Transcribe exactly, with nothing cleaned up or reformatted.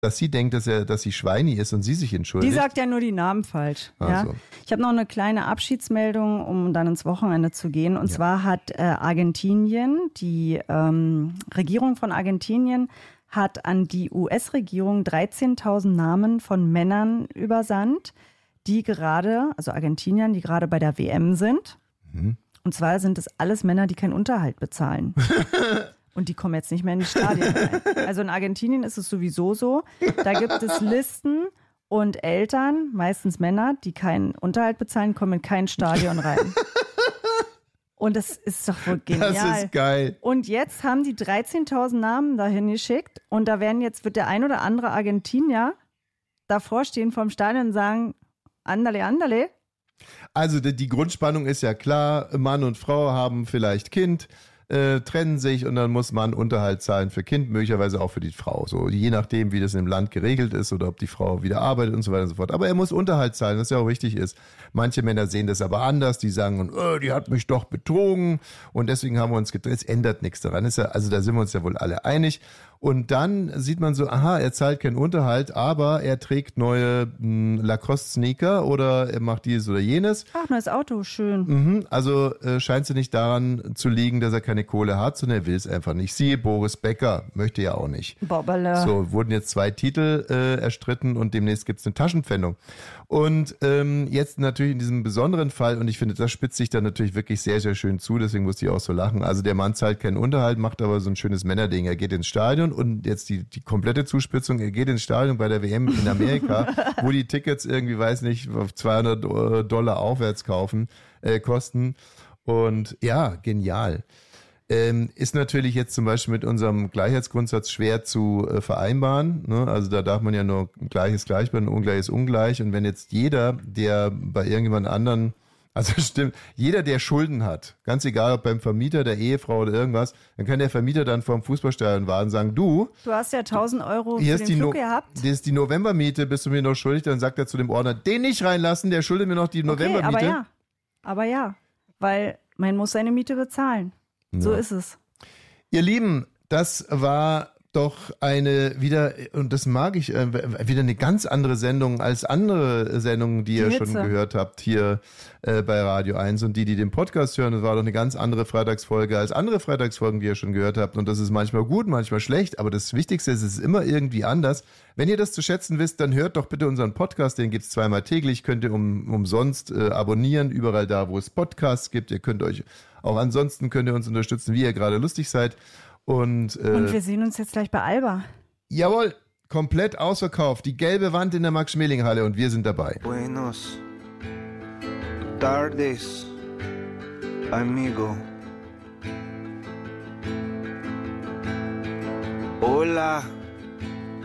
dass sie denkt, dass er, dass sie Schweini ist und sie sich entschuldigt. Die sagt ja nur die Namen falsch. Ah, ja. so. Ich habe noch eine kleine Abschiedsmeldung, um dann ins Wochenende zu gehen. Und Ja. zwar hat äh, Argentinien, die ähm, Regierung von Argentinien, hat an die U S-Regierung dreizehntausend Namen von Männern übersandt, die gerade, also Argentiniern, die gerade bei der W M sind. Mhm. Und zwar sind es alles Männer, die keinen Unterhalt bezahlen. Und die kommen jetzt nicht mehr in die Stadien rein. Also in Argentinien ist es sowieso so. Da gibt es Listen und Eltern, meistens Männer, die keinen Unterhalt bezahlen, kommen in kein Stadion rein. Und das ist doch wohl genial. Das ist geil. Und jetzt haben die dreizehntausend Namen dahin geschickt und da werden jetzt, wird der ein oder andere Argentinier davor stehen vorm Stadion und sagen, andale, andale. Also die, die Grundspannung ist ja klar, Mann und Frau haben vielleicht Kind, äh, trennen sich und dann muss man Unterhalt zahlen für Kind, möglicherweise auch für die Frau. So, je nachdem, wie das im Land geregelt ist oder ob die Frau wieder arbeitet und so weiter und so fort. Aber er muss Unterhalt zahlen, was ja auch wichtig ist. Manche Männer sehen das aber anders, die sagen, oh, die hat mich doch betrogen und deswegen haben wir uns getrennt. Es ändert nichts daran. Ist ja, also da sind wir uns ja wohl alle einig. Und dann sieht man so, aha, er zahlt keinen Unterhalt, aber er trägt neue mh, Lacoste-Sneaker oder er macht dieses oder jenes. Ach, neues Auto, schön. Mhm, also äh, scheint es nicht daran zu liegen, dass er keine Kohle hat, sondern er will es einfach nicht. Siehe Boris Becker, möchte ja auch nicht. Bobbele. So, wurden jetzt zwei Titel äh, erstritten und demnächst gibt es eine Taschenpfändung. Und ähm, jetzt natürlich in diesem besonderen Fall, und ich finde, das spitzt sich dann natürlich wirklich sehr, sehr schön zu, deswegen musste ich auch so lachen. Also der Mann zahlt keinen Unterhalt, macht aber so ein schönes Männerding. Er geht ins Stadion und jetzt die, die komplette Zuspitzung, er geht ins Stadion bei der W M in Amerika, wo die Tickets irgendwie, weiß nicht, auf zweihundert Dollar aufwärts kaufen, äh, kosten. Und ja, genial. Ähm, ist natürlich jetzt zum Beispiel mit unserem Gleichheitsgrundsatz schwer zu äh, vereinbaren. Ne? Also da darf man ja nur Gleiches gleich werden, Ungleiches ungleich. Und wenn jetzt jeder, der bei irgendjemand anderen, also stimmt, jeder, der Schulden hat, ganz egal ob beim Vermieter, der Ehefrau oder irgendwas, dann kann der Vermieter dann vorm Fußballstadion warten und sagen, du, Du hast ja tausend Euro hier für ist den die Flug no- gehabt. hier ist die Novembermiete, bist du mir noch schuldig? Dann sagt er zu dem Ordner, den nicht reinlassen, der schuldet mir noch die Okay, Novembermiete. aber ja, aber ja, weil man muss seine Miete bezahlen. So Ja. ist es. Ihr Lieben, das war doch eine wieder, und das mag ich, äh, wieder eine ganz andere Sendung als andere Sendungen, die, Die ihr schon Hitze. gehört habt hier äh, bei Radio eins. Und die, die den Podcast hören, das war doch eine ganz andere Freitagsfolge als andere Freitagsfolgen, die ihr schon gehört habt. Und das ist manchmal gut, manchmal schlecht, aber das Wichtigste ist, es ist immer irgendwie anders. Wenn ihr das zu schätzen wisst, dann hört doch bitte unseren Podcast, den gibt's zweimal täglich, könnt ihr um, umsonst äh, abonnieren, überall da, wo es Podcasts gibt. Ihr könnt euch, auch ansonsten könnt ihr uns unterstützen, wie ihr gerade lustig seid. Und, äh, Und wir sehen uns jetzt gleich bei Alba. jawohl, komplett ausverkauft. Die gelbe Wand in der Max-Schmeling-Halle und wir sind dabei. Buenos tardes, amigo. Hola,